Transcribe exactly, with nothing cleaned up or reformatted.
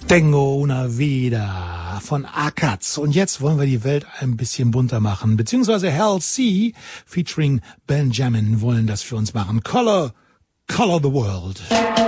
Tengo una vida von Akatz. Und jetzt wollen wir die Welt ein bisschen bunter machen. Beziehungsweise Hal C. featuring Benjamin wollen das für uns machen. Color, color the world.